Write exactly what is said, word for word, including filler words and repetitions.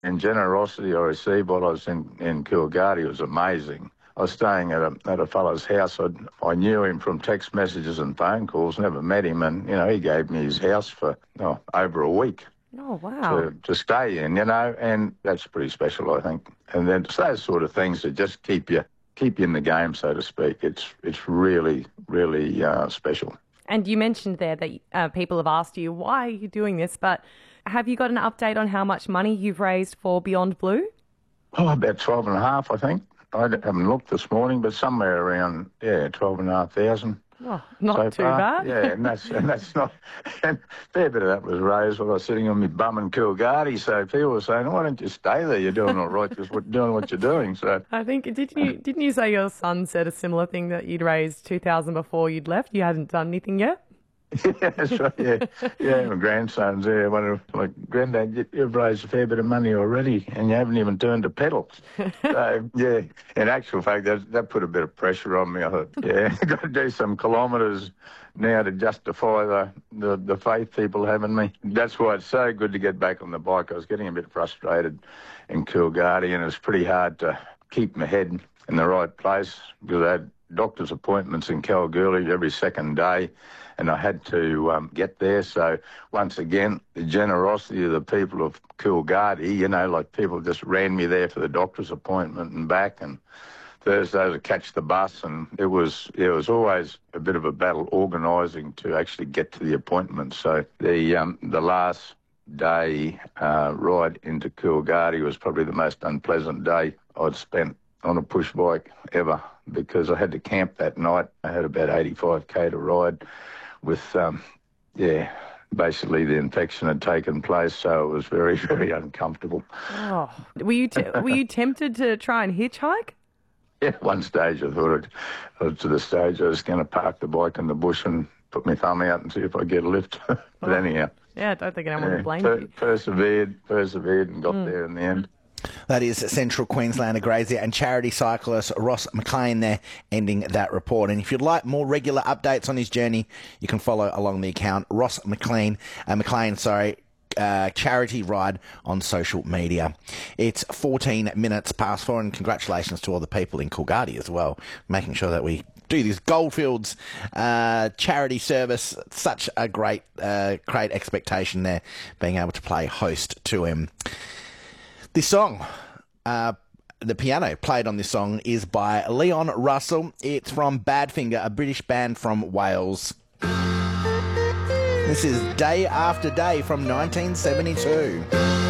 and generosity I received while I was in, in Coolgardie was amazing. I was staying at a at a fellow's house. I'd, I knew him from text messages and phone calls, never met him, and, you know, he gave me his house for oh, over a week. Oh, wow. To, to stay in, you know, and that's pretty special, I think. And then it's those sort of things that just keep you keep you in the game, so to speak. It's it's really, really uh, special. And you mentioned there that uh, people have asked you, why are you doing this? But have you got an update on how much money you've raised for Beyond Blue? Oh, about twelve and a half, I think. I haven't looked this morning, but somewhere around, yeah, twelve and a half thousand. Oh, not so too far. bad. Yeah, and that's and that's not. And a fair bit of that was raised while I was sitting on my bum in Coolgardie. So people were saying, "Why don't you stay there? You're doing all right, just what, doing what you're doing." So I think didn't you didn't you say your son said a similar thing, that you'd raised two thousand before you'd left? You hadn't done anything yet. Yeah, that's right. Yeah, yeah. My grandson's there. One of my granddad, you've raised a fair bit of money already, and you haven't even turned a pedal. So yeah, in actual fact, that that put a bit of pressure on me. I thought, yeah, I've got to do some kilometres now to justify the, the the faith people have in me. That's why it's so good to get back on the bike. I was getting a bit frustrated in Coolgardie, and it was pretty hard to keep my head in the right place because I had doctor's appointments in Kalgoorlie every second day, and I had to um, get there. So once again, the generosity of the people of Coolgardie, you know, like people just ran me there for the doctor's appointment and back, and Thursday to catch the bus, and it was it was always a bit of a battle organising to actually get to the appointment. So the um, the last day uh, ride into Coolgardie was probably the most unpleasant day I'd spent on a push bike ever, because I had to camp that night. I had about eighty-five k to ride with, um, yeah, basically the infection had taken place, so it was very, very uncomfortable. Oh, were you t- were you tempted to try and hitchhike? Yeah, at one stage I thought it, I was to the stage I was going to park the bike in the bush and put my thumb out and see if I get a lift. But oh. anyhow. Yeah, I don't think anyone yeah, would blame per- you. Persevered, persevered and got Mm. there in the end. That is Central Queenslander grazier and charity cyclist Ross McLean there, ending that report. And if you'd like more regular updates on his journey, you can follow along the account Ross McLean, uh, McLean, sorry, uh, charity ride on social media. It's fourteen minutes past four, and congratulations to all the people in Coolgardie as well, making sure that we do this Goldfields uh, charity service. Such a great, uh, great expectation there, being able to play host to him. This song, uh, the piano played on this song is by Leon Russell. It's from Badfinger, a British band from Wales. This is Day After Day from nineteen seventy-two.